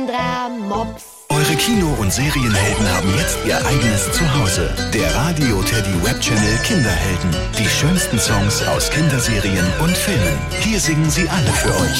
Mops. Eure Kino- und Serienhelden haben jetzt ihr eigenes Zuhause. Der Radio Teddy Webchannel Kinderhelden. Die schönsten Songs aus Kinderserien und Filmen. Hier singen sie alle für euch.